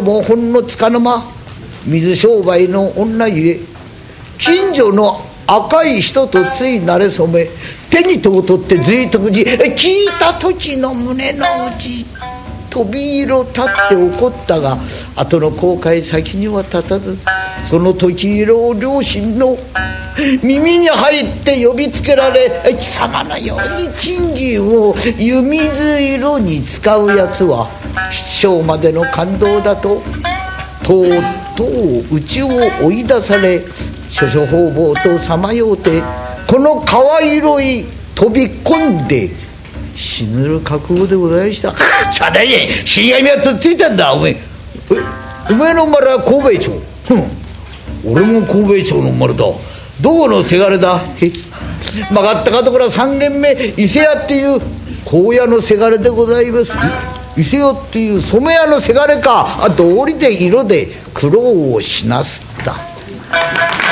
もほんのつかの間、水商売の女ゆえ近所の赤い人とつい慣れ初め、手に戸を取ってずいとくじ聞いた時の胸の内、飛び色立って怒ったが、後の後悔先には立たず、その時色を両親の耳に入って呼びつけられ、貴様のように金銀を湯水色に使うやつは七生までの感動だと、とうとう家を追い出され、諸々方々とさまようて、この川色い飛び込んで死ぬる覚悟でございました。ちゃだね、死神はとっついたんだ。お前の生まれは神戸町。俺も神戸町の生まれだ。どこのせがれだ。曲がった角から3軒目伊勢屋っていう荒野のせがれでございます。伊勢屋っていう染屋のせがれか。道理で色で苦労をしなすった。